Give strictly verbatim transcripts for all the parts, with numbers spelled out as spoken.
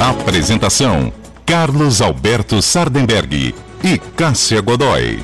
Apresentação: Carlos Alberto Sardenberg e Cássia Godoy.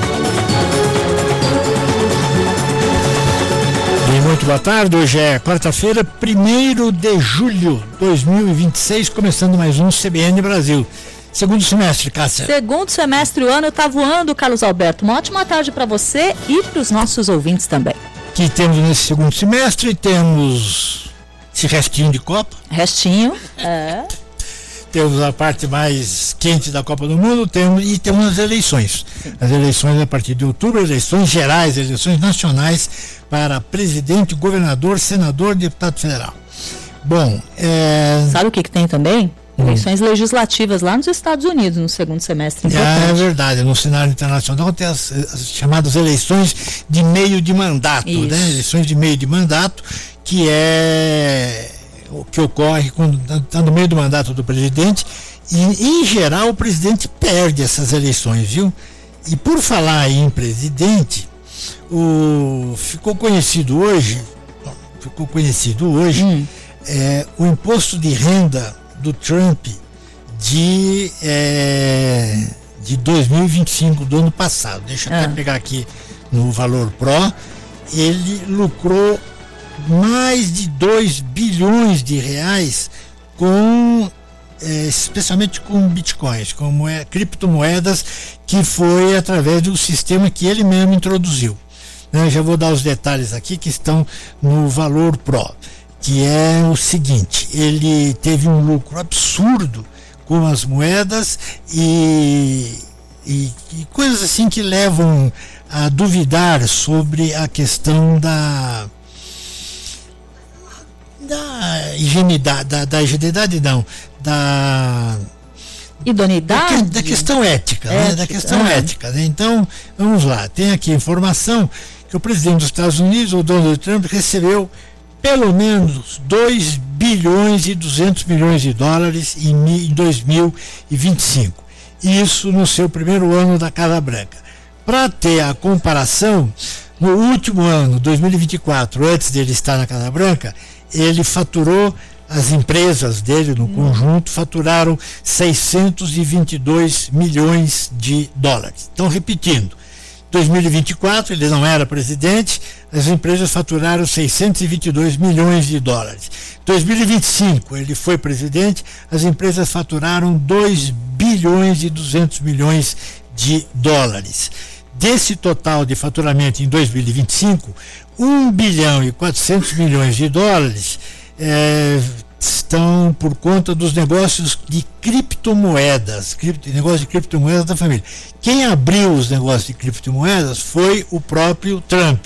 E muito boa tarde, hoje é quarta-feira, primeiro de julho de dois mil e vinte e seis, começando mais um C B N Brasil. Segundo semestre, Cássia. Segundo semestre, o ano está voando, Carlos Alberto. Uma ótima tarde para você e para os nossos ouvintes também. Que temos nesse segundo semestre, temos esse restinho de Copa. Restinho, é. Temos a parte mais quente da Copa do Mundo, temos, e temos as eleições. Sim. As eleições a partir de outubro, eleições gerais, eleições nacionais para presidente, governador, senador, deputado federal. Bom, é... Sabe o que, que tem também? Eleições hum. legislativas lá nos Estados Unidos no segundo semestre. É, é verdade, no cenário internacional tem as, as chamadas eleições de meio de mandato, Isso. né? Eleições de meio de mandato, que é o que ocorre quando está no meio do mandato do presidente, e em geral o presidente perde essas eleições, viu? E por falar em presidente, o, ficou conhecido hoje, ficou conhecido hoje hum. é, o imposto de renda do Trump de, é, de dois mil e vinte e cinco, do ano passado. Deixa eu ah. até pegar aqui no Valor Pro. Ele lucrou mais de dois bilhões de reais com, é, especialmente com bitcoins, com moe- criptomoedas, que foi através do sistema que ele mesmo introduziu. Eu já vou dar os detalhes aqui que estão no Valor Pro, que é o seguinte: ele teve um lucro absurdo com as moedas e, e, e coisas assim que levam a duvidar sobre a questão da da higienidade, da, da higienidade não, da idoneidade, da, da questão ética, ética né? da questão é. ética, né? Então, vamos lá, tem aqui informação que o presidente dos Estados Unidos, o Donald Trump, recebeu pelo menos dois bilhões e duzentos milhões de dólares em dois mil e vinte e cinco. Isso no seu primeiro ano da Casa Branca. Para ter a comparação, no último ano, dois mil e vinte e quatro, antes dele estar na Casa Branca, ele faturou, as empresas dele no hum. conjunto faturaram seiscentos e vinte e dois milhões de dólares. Então, repetindo, dois mil e vinte e quatro ele não era presidente, as empresas faturaram seiscentos e vinte e dois milhões de dólares. dois mil e vinte e cinco ele foi presidente, as empresas faturaram dois bilhões e duzentos milhões de dólares. Desse total de faturamento em dois mil e vinte e cinco, um bilhão e quatrocentos milhões de dólares é, estão por conta dos negócios de criptomoedas, cripto, negócio de criptomoedas da família. Quem abriu os negócios de criptomoedas foi o próprio Trump.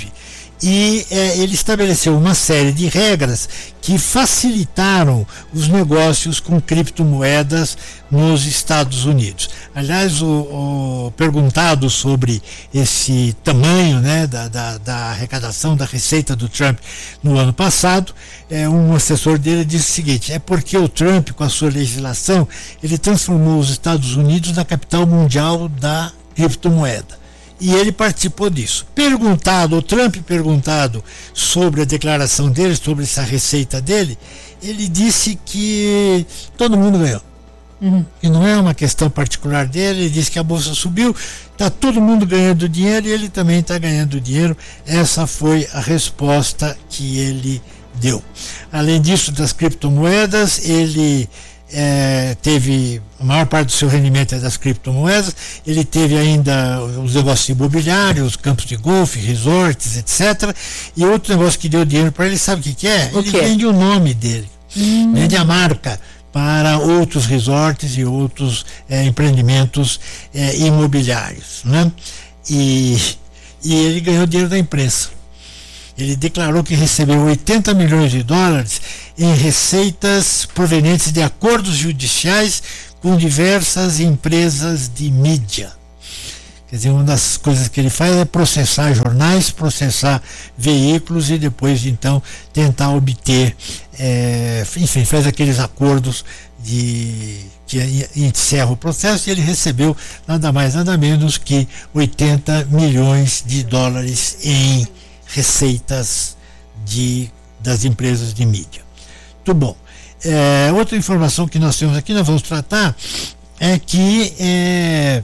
E é, ele estabeleceu uma série de regras que facilitaram os negócios com criptomoedas nos Estados Unidos. Aliás, o, o perguntado sobre esse tamanho, né, da, da, da arrecadação da receita do Trump no ano passado, é, um assessor dele disse o seguinte: é porque o Trump, com a sua legislação, ele transformou os Estados Unidos na capital mundial da criptomoeda. E ele participou disso. Perguntado, o Trump perguntado sobre a declaração dele, sobre essa receita dele, ele disse que todo mundo ganhou. Uhum. Que não é uma questão particular dele, ele disse que a bolsa subiu, está todo mundo ganhando dinheiro e ele também está ganhando dinheiro. Essa foi a resposta que ele deu. Além disso, das criptomoedas, ele É, teve a maior parte do seu rendimento é das criptomoedas. Ele teve ainda os negócios imobiliários, campos de golfe, resorts, etcétera. E outro negócio que deu dinheiro para ele, sabe o que, que é? O ele quê? vende o nome dele, hum. vende a marca para outros resorts e outros é, empreendimentos é, imobiliários, né? E, e ele ganhou dinheiro da imprensa. Ele declarou que recebeu oitenta milhões de dólares em receitas provenientes de acordos judiciais com diversas empresas de mídia. Quer dizer, uma das coisas que ele faz é processar jornais, processar veículos e depois, então, tentar obter, é, enfim, faz aqueles acordos de que encerra o processo, e ele recebeu nada mais, nada menos que oitenta milhões de dólares em receitas de, das empresas de mídia. Muito bom. É, outra informação que nós temos aqui, nós vamos tratar, é que é,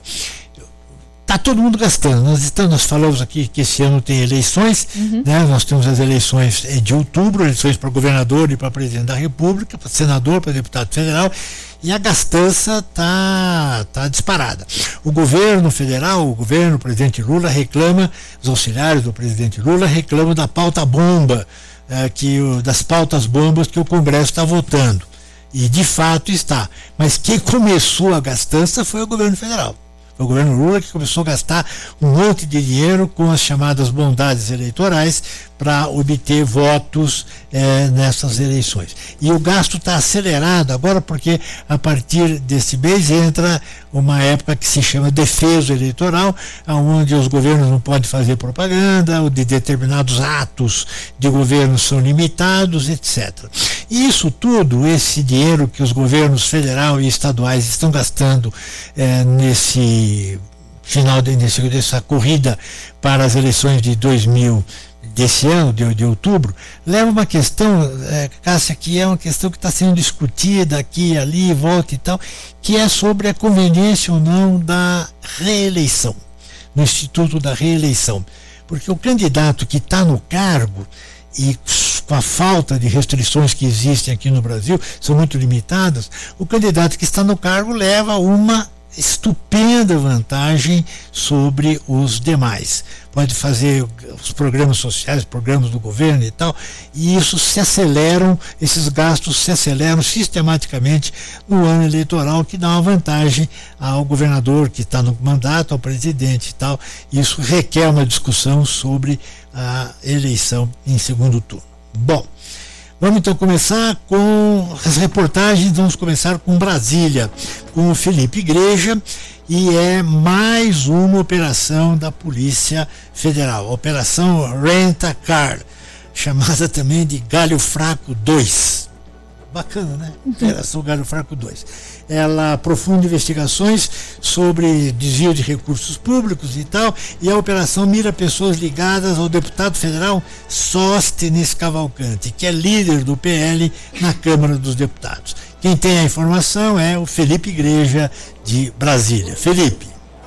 está todo mundo gastando. Nós, estamos, nós falamos aqui que esse ano tem eleições, uhum. né? Nós temos as eleições de outubro, eleições para governador e para presidente da República, para senador, para deputado federal, e a gastança está tá disparada. O governo federal, o governo, o presidente Lula reclama, os auxiliares do presidente Lula reclamam da pauta bomba, é, que, das pautas bombas que o Congresso está votando. E de fato está. Mas quem começou a gastança foi o governo federal. O governo Lula que começou a gastar um monte de dinheiro com as chamadas bondades eleitorais para obter votos eh, nessas eleições. E o gasto está acelerado agora porque a partir desse mês entra uma época que se chama defeso eleitoral, onde os governos não podem fazer propaganda, de determinados atos de governo são limitados, etcétera. E isso tudo, esse dinheiro que os governos federal e estaduais estão gastando eh, nesse final de, nesse, dessa corrida para as eleições de dois mil desse ano, de, de outubro, leva uma questão, é, Cássia, que é uma questão que está sendo discutida aqui, ali, volta e tal, que é sobre a conveniência ou não da reeleição, no Instituto da Reeleição. Porque o candidato que está no cargo, e com a falta de restrições que existem aqui no Brasil, são muito limitadas, o candidato que está no cargo leva uma estupenda vantagem sobre os demais. Pode fazer os programas sociais, programas do governo e tal, e isso se aceleram, esses gastos se aceleram sistematicamente no ano eleitoral, que dá uma vantagem ao governador que está no mandato, ao presidente e tal. Isso requer uma discussão sobre a eleição em segundo turno. Bom, vamos então começar com as reportagens, vamos começar com Brasília, com o Felipe Igreja, e é mais uma operação da Polícia Federal, Operação Rent-A-Car, chamada também de Galho Fraco dois. Bacana, né? Operação Galho Fraco dois. Ela aprofunda investigações sobre desvio de recursos públicos e tal, e a operação mira pessoas ligadas ao deputado federal Sóstenes Cavalcante, que é líder do P L na Câmara dos Deputados. Quem tem a informação é o Felipe Igreja, de Brasília. Felipe.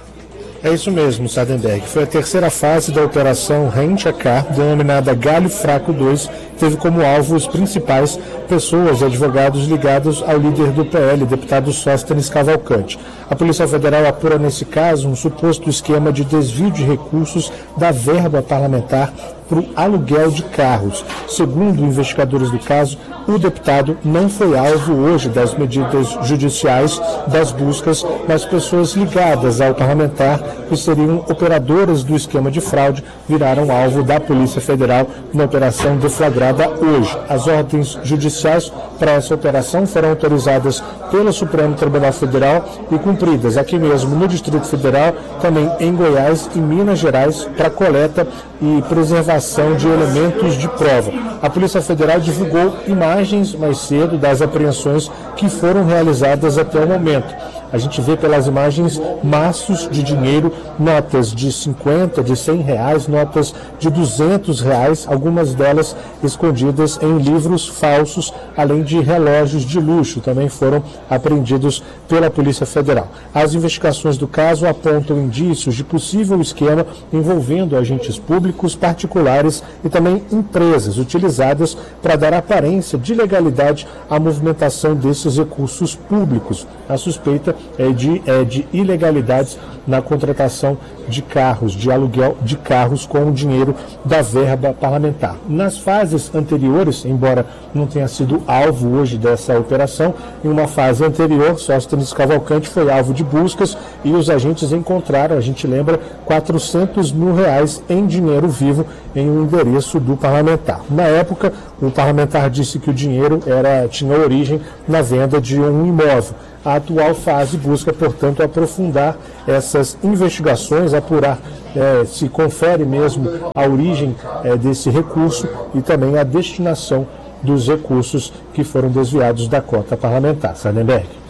É isso mesmo, Sardenberg. Foi a terceira fase da operação Rent-A-Car, denominada Galho Fraco dois, teve como alvo os principais pessoas e advogados ligados ao líder do P L, deputado Sóstenes Cavalcante. A Polícia Federal apura nesse caso um suposto esquema de desvio de recursos da verba parlamentar para o aluguel de carros. Segundo investigadores do caso, o deputado não foi alvo hoje das medidas judiciais das buscas, mas pessoas ligadas ao parlamentar, que seriam operadoras do esquema de fraude, viraram alvo da Polícia Federal na operação deflagrada hoje. As ordens judiciais para essa operação foram autorizadas pelo Supremo Tribunal Federal e cumpridas aqui mesmo no Distrito Federal, também em Goiás e Minas Gerais, para coleta e preservação de elementos de prova. A Polícia Federal divulgou imagens mais cedo das apreensões que foram realizadas até o momento. A gente vê pelas imagens maços de dinheiro, notas de cinquenta, de cem reais, notas de duzentos reais, algumas delas escondidas em livros falsos, além de relógios de luxo, também foram apreendidos pela Polícia Federal. As investigações do caso apontam indícios de possível esquema envolvendo agentes públicos, particulares e também empresas utilizadas para dar aparência de legalidade à movimentação desses recursos públicos. A suspeita é de, é de ilegalidades na contratação de carros, de aluguel de carros com o dinheiro da verba parlamentar. Nas fases anteriores, embora não tenha sido alvo hoje dessa operação, em uma fase anterior, Sóstenes Cavalcante foi alvo de buscas e os agentes encontraram, a gente lembra, quatrocentos mil reais em dinheiro vivo em um endereço do parlamentar. Na época, o parlamentar disse que o dinheiro era, tinha origem na venda de um imóvel. A atual fase busca, portanto, aprofundar essas investigações, apurar é, se confere mesmo a origem é, desse recurso e também a destinação dos recursos que foram desviados da cota parlamentar. Sardenberg.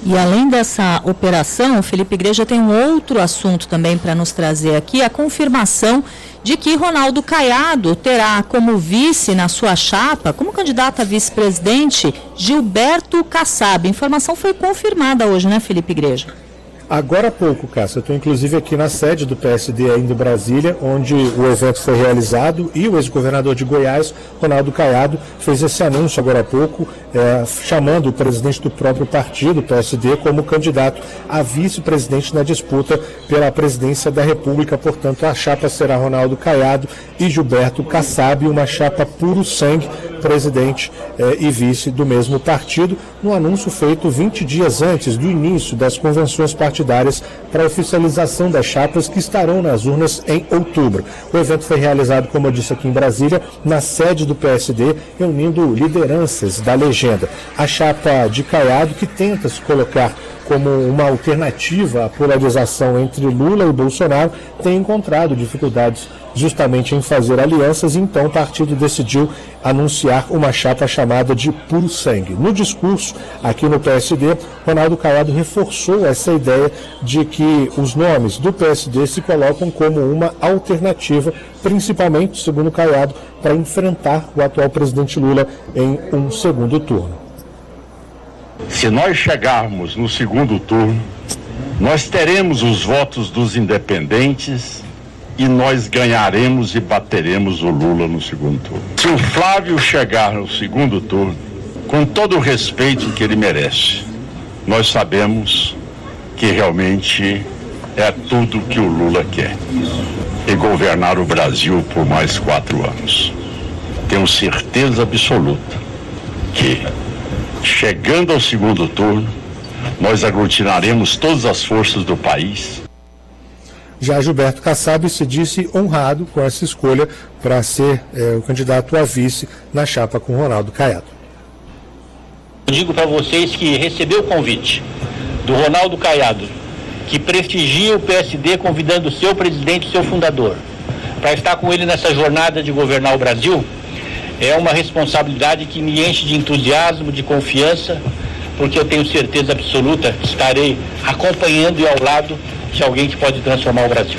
E além dessa operação, o Felipe Igreja tem um outro assunto também para nos trazer aqui, a confirmação de que Ronaldo Caiado terá como vice na sua chapa, como candidato a vice-presidente, Gilberto Kassab. A informação foi confirmada hoje, né, Felipe Igreja? Agora há pouco, Cássia, eu estou inclusive aqui na sede do P S D ainda em Brasília, onde o evento foi realizado e o ex-governador de Goiás, Ronaldo Caiado, fez esse anúncio agora há pouco, é, chamando o presidente do próprio partido, P S D, como candidato a vice-presidente na disputa pela presidência da República. Portanto, a chapa será Ronaldo Caiado e Gilberto Kassab, uma chapa puro sangue, presidente eh, e vice do mesmo partido, no anúncio feito vinte dias antes do início das convenções partidárias para a oficialização das chapas que estarão nas urnas em outubro. O evento foi realizado, como eu disse, aqui em Brasília, na sede do P S D, reunindo lideranças da legenda. A chapa de Caiado, que tenta se colocar como uma alternativa à polarização entre Lula e Bolsonaro, tem encontrado dificuldades justamente em fazer alianças, e então o partido decidiu anunciar uma chapa chamada de Puro Sangue. No discurso aqui no P S D, Ronaldo Caiado reforçou essa ideia de que os nomes do P S D se colocam como uma alternativa, principalmente, segundo Caiado, para enfrentar o atual presidente Lula em um segundo turno. Se nós chegarmos no segundo turno, nós teremos os votos dos independentes e nós ganharemos e bateremos o Lula no segundo turno. Se o Flávio chegar no segundo turno, com todo o respeito que ele merece, nós sabemos que realmente é tudo que o Lula quer, e governar o Brasil por mais quatro anos. Tenho certeza absoluta que, chegando ao segundo turno, nós aglutinaremos todas as forças do país. Já Gilberto Kassab se disse honrado com essa escolha para ser é, o candidato a vice na chapa com Ronaldo Caiado. Eu digo para vocês que receber o convite do Ronaldo Caiado, que prestigia o P S D convidando o seu presidente, seu fundador, para estar com ele nessa jornada de governar o Brasil, é uma responsabilidade que me enche de entusiasmo, de confiança, porque eu tenho certeza absoluta que estarei acompanhando e ao lado de alguém que pode transformar o Brasil.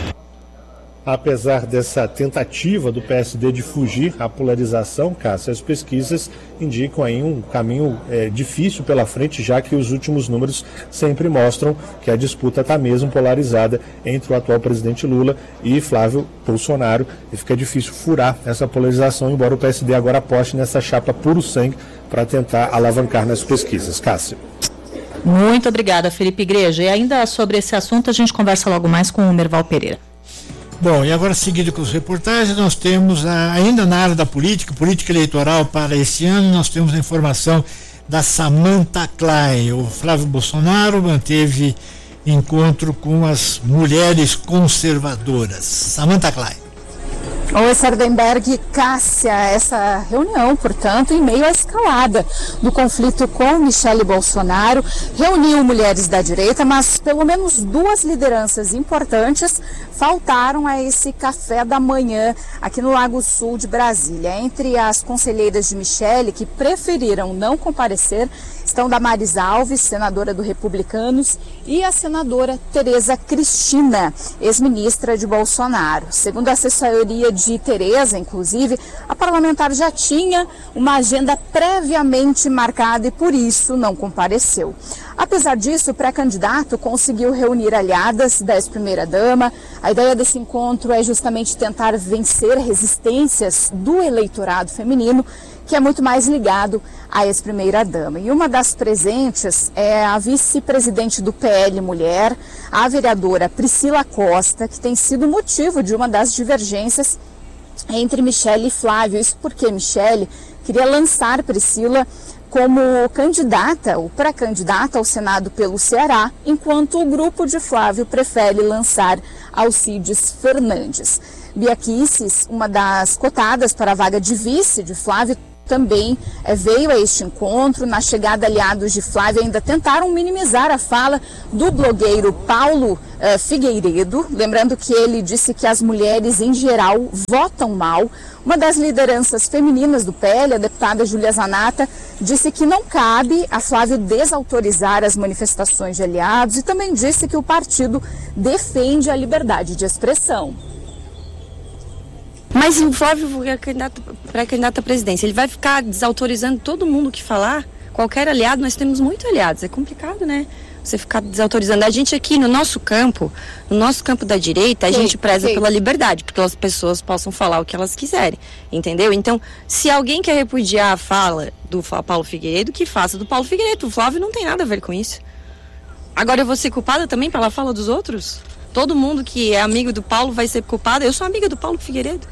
Apesar dessa tentativa do P S D de fugir à polarização, Cássia, as pesquisas indicam aí um caminho é, difícil pela frente, já que os últimos números sempre mostram que a disputa está mesmo polarizada entre o atual presidente Lula e Flávio Bolsonaro, e fica difícil furar essa polarização, embora o P S D agora aposte nessa chapa puro sangue para tentar alavancar nas pesquisas. Cássia. Muito obrigada, Felipe Igreja. E ainda sobre esse assunto a gente conversa logo mais com o Merval Pereira. Bom, e agora seguindo com as reportagens, nós temos, a, ainda na área da política, política eleitoral para esse ano, nós temos a informação da Samantha Klein. O Flávio Bolsonaro manteve encontro com as mulheres conservadoras. Samantha Klein. Oi, Sardenberg, Cássia, essa reunião, portanto, em meio à escalada do conflito com Michele Bolsonaro, reuniu mulheres da direita, mas pelo menos duas lideranças importantes faltaram a esse café da manhã aqui no Lago Sul de Brasília. Entre as conselheiras de Michele que preferiram não comparecer estão Damares Alves, senadora do Republicanos, e a senadora Tereza Cristina, ex-ministra de Bolsonaro. Segundo a assessoria de Tereza, inclusive, a parlamentar já tinha uma agenda previamente marcada e por isso não compareceu. Apesar disso, o pré-candidato conseguiu reunir aliadas da ex-primeira-dama. A ideia desse encontro é justamente tentar vencer resistências do eleitorado feminino, que é muito mais ligado à ex-primeira-dama. E uma das presentes é a vice-presidente do P L Mulher, a vereadora Priscila Costa, que tem sido motivo de uma das divergências entre Michele e Flávio. Isso porque Michele queria lançar Priscila como candidata, ou pré-candidata ao Senado pelo Ceará, enquanto o grupo de Flávio prefere lançar Alcides Fernandes. Bia Kicis, uma das cotadas para a vaga de vice de Flávio, também é, veio a este encontro. Na chegada, aliados de Flávio ainda tentaram minimizar a fala do blogueiro Paulo uh, Figueiredo, lembrando que ele disse que as mulheres em geral votam mal. Uma das lideranças femininas do P L, a deputada Júlia Zanata, disse que não cabe a Flávio desautorizar as manifestações de aliados e também disse que o partido defende a liberdade de expressão. Mas o Flávio é candidato, pré-candidato à presidência, ele vai ficar desautorizando todo mundo que falar? Qualquer aliado, nós temos muitos aliados, é complicado, né? Você ficar desautorizando. A gente aqui no nosso campo, no nosso campo da direita, a sim, gente preza sim. pela liberdade, porque as pessoas possam falar o que elas quiserem, entendeu? Então, se alguém quer repudiar a fala do Paulo Figueiredo, que faça do Paulo Figueiredo. O Flávio não tem nada a ver com isso. Agora eu vou ser culpada também pela fala dos outros? Todo mundo que é amigo do Paulo vai ser culpado? Eu sou amiga do Paulo Figueiredo.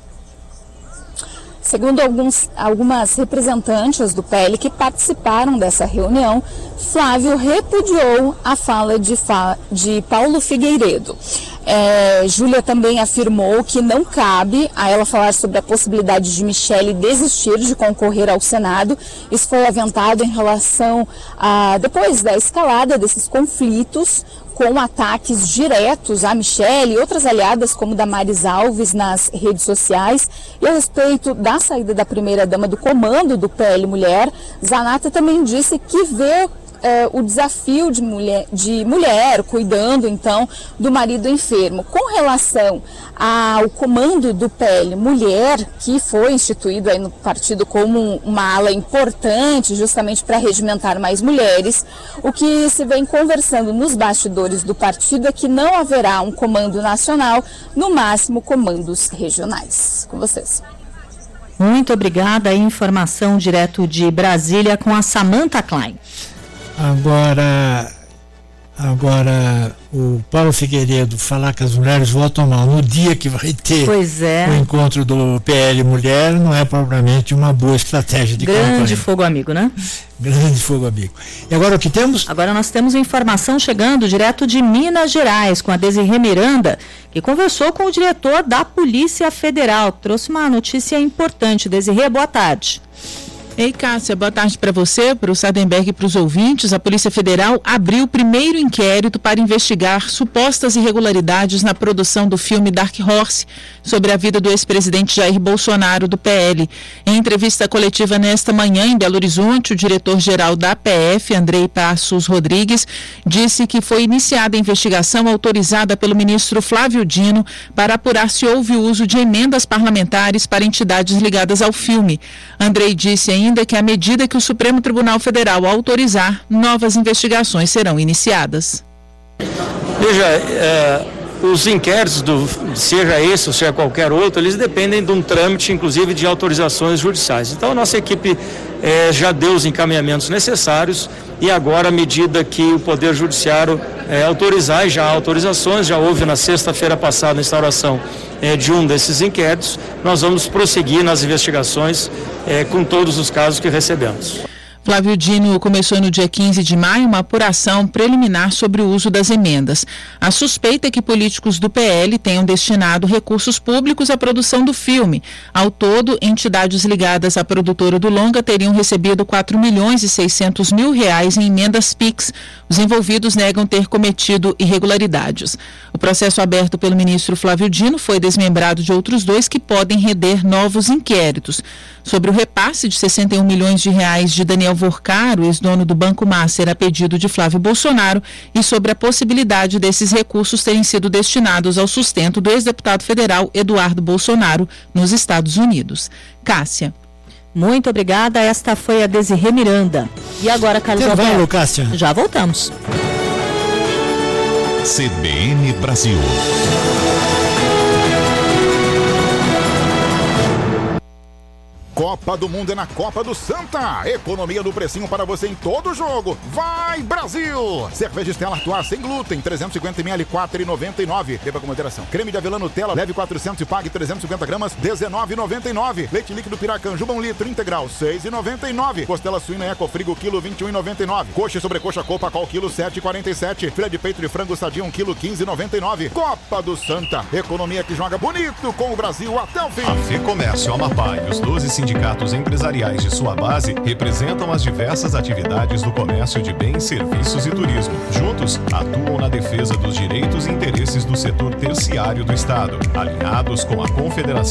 Segundo alguns, algumas representantes do P L que participaram dessa reunião, Flávio repudiou a fala de, fa de Paulo Figueiredo. É, Júlia também afirmou que não cabe a ela falar sobre a possibilidade de Michele desistir de concorrer ao Senado. Isso foi aventado em relação a, depois da escalada desses conflitos, com ataques diretos a Michele e outras aliadas como Damares Alves nas redes sociais. E a respeito da saída da primeira-dama do comando do P L Mulher, Zanata também disse que vê Uh, o desafio de mulher, de mulher cuidando então do marido enfermo. Com relação ao comando do P L Mulher, que foi instituído aí no partido como uma ala importante justamente para regimentar mais mulheres, o que se vem conversando nos bastidores do partido é que não haverá um comando nacional, no máximo comandos regionais. Com vocês. Muito obrigada. A informação direto de Brasília com a Samantha Klein. Agora, agora o Paulo Figueiredo falar que as mulheres votam mal no dia que vai ter pois é. o encontro do P L Mulher não é propriamente uma boa estratégia de campanha. Grande fogo amigo, né? Grande fogo amigo. E agora o que temos? Agora nós temos informação chegando direto de Minas Gerais com a Desirê Miranda, que conversou com o diretor da Polícia Federal. Trouxe uma notícia importante. Desirê, boa tarde. Ei, Cássia, boa tarde para você, para o Sardenberg e para os ouvintes. A Polícia Federal abriu o primeiro inquérito para investigar supostas irregularidades na produção do filme Dark Horse, sobre a vida do ex-presidente Jair Bolsonaro, do P L. Em entrevista coletiva nesta manhã, em Belo Horizonte, o diretor-geral da P F, Andrei Passos Rodrigues, disse que foi iniciada a investigação autorizada pelo ministro Flávio Dino para apurar se houve uso de emendas parlamentares para entidades ligadas ao filme. Andrei disse ainda ainda que à medida que o Supremo Tribunal Federal autorizar, novas investigações serão iniciadas. Veja, é, os inquéritos, do, seja esse ou seja qualquer outro, eles dependem de um trâmite, inclusive, de autorizações judiciais. Então, a nossa equipe é, já deu os encaminhamentos necessários e agora, à medida que o Poder Judiciário é, autorizar, e já há autorizações, já houve na sexta-feira passada a instauração é, de um desses inquéritos, nós vamos prosseguir nas investigações é, com todos os casos que recebemos. Flávio Dino começou no dia quinze de maio uma apuração preliminar sobre o uso das emendas. A suspeita é que políticos do P L tenham destinado recursos públicos à produção do filme. Ao todo, entidades ligadas à produtora do longa teriam recebido quatro milhões e seiscentos mil reais em emendas Pix. Os envolvidos negam ter cometido irregularidades. O processo aberto pelo ministro Flávio Dino foi desmembrado de outros dois que podem render novos inquéritos. Sobre o repasse de sessenta e um milhões de reais de Daniel Vorcaro, ex-dono do Banco Master, a pedido de Flávio Bolsonaro, e sobre a possibilidade desses recursos terem sido destinados ao sustento do ex-deputado federal Eduardo Bolsonaro nos Estados Unidos. Cássia. Muito obrigada. Esta foi a Desirê Miranda. E agora, Carlos Alberto. Cássia. Já voltamos. C B N Brasil. Copa do Mundo é na Copa do Santa. Economia do precinho para você em todo jogo. Vai, Brasil! Cerveja Stella Artois sem glúten, trezentos e cinquenta mililitros, quatro reais e noventa e nove centavos. Beba com moderação. Creme de avelã Nutella, leve quatrocentos e pague trezentos e cinquenta gramas, dezenove reais e noventa e nove centavos. Leite líquido Piracanjuba, um litro, integral, seis reais e noventa e nove centavos. Costela suína Ecofrigo, quilo, vinte e um reais e noventa e nove centavos. Coxa e sobrecoxa Copa Col, quilo, sete reais e quarenta e sete centavos. Filé de peito de frango sadia, um quilo, quinze reais e noventa e nove centavos. Copa do Santa. Economia que joga bonito com o Brasil até o fim. A Fê Comércio Amapá e os doze sindicatos sindicatos empresariais de sua base representam as diversas atividades do comércio de bens, serviços e turismo. Juntos, atuam na defesa dos direitos e interesses do setor terciário do Estado, alinhados com a Confederação